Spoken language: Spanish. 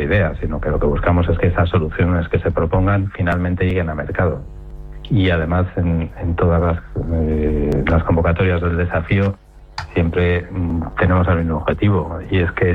ideas, sino que lo que buscamos es que esas soluciones que se propongan finalmente lleguen a mercado. Y además en todas las convocatorias del desafío siempre tenemos el mismo objetivo, y es que